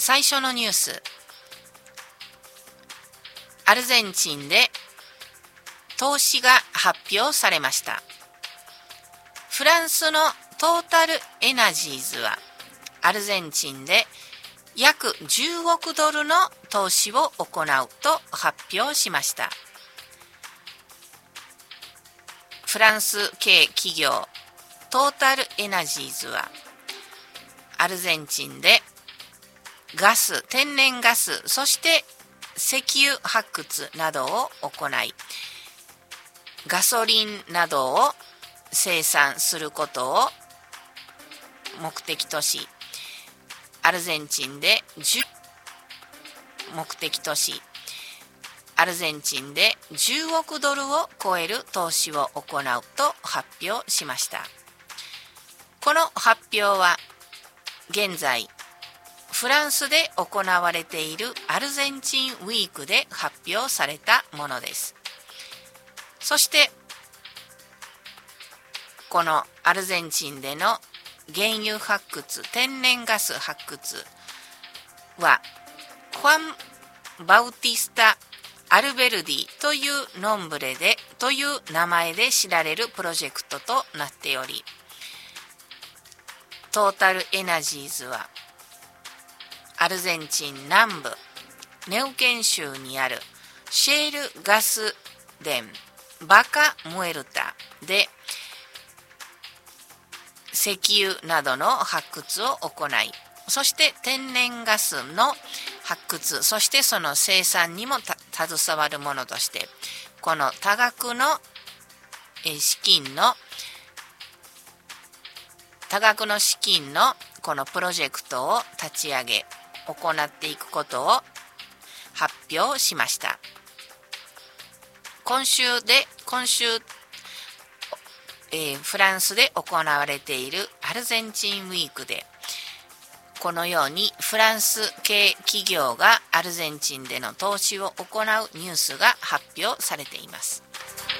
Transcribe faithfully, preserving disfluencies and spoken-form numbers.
最初のニュース、アルゼンチンで投資が発表されました。フランスのトータルエナジーズはアルゼンチンで約じゅうおくドルの投資を行うと発表しました。フランス系企業トータルエナジーズはアルゼンチンでガス、天然ガス、そして石油発掘などを行い、ガソリンなどを生産することを目的とし、アルゼンチンでじゅう目的とし、アルゼンチンでじゅうおくドルを超える投資を行うと発表しました。この発表は現在フランスで行われているアルゼンチンウィークで発表されたものです。そしてこのアルゼンチンでの原油発掘、天然ガス発掘はファン・バウティスタ・アルベルディというノンブレでという名前で知られるプロジェクトとなっており、トータルエナジーズはアルゼンチン南部ネウケン州にあるシェールガス田バカ・ムエルタで石油などの発掘を行い、そして天然ガスの発掘、そしてその生産にも携わるものとして、この多額の資金の多額の資金のこのプロジェクトを立ち上げ行っていくことを発表しました。今週で今週えー、フランスで行われているアルゼンチンウィークで、このようにフランス系企業がアルゼンチンでの投資を行うニュースが発表されています。